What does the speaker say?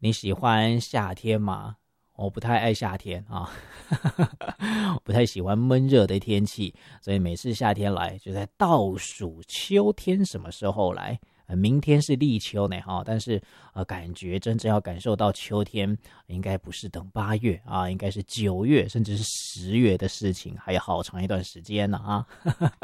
你喜欢夏天吗？我不太爱夏天啊，不太喜欢闷热的天气，所以每次夏天来就在倒数秋天什么时候来。明天是立秋呢哈，但是感觉真正要感受到秋天，应该不是等8月啊，应该是9月甚至是10月的事情，还有好长一段时间呢啊。